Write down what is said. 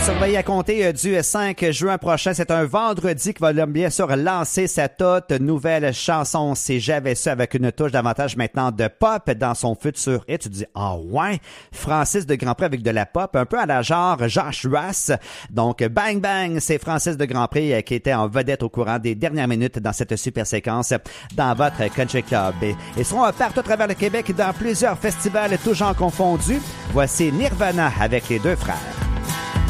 surveiller à compter du 5 juin prochain. C'est un vendredi qui va bien sûr lancer sa toute nouvelle chanson. C'est J'avais su avec une touche davantage maintenant de pop dans son futur hit. Tu te dis, ah ouais, Francis de Grandpré avec de la pop, un peu à la genre Josh Ross. Donc, Bang Bang, c'est Francis de Grandpré qui était en vedette au courant des dernières minutes dans cette super séquence dans votre Country Club. Ils seront partout à travers le Québec dans plusieurs festivals, tous genres confondus. Voici Nirvana avec les deux frères.